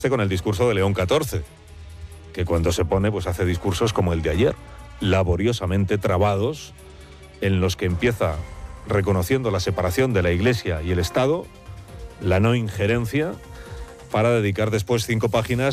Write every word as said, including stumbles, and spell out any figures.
con el discurso de León catorce, que cuando se pone pues hace discursos como el de ayer, laboriosamente trabados, en los que empieza reconociendo la separación de la Iglesia y el Estado, la no injerencia, para dedicar después cinco páginas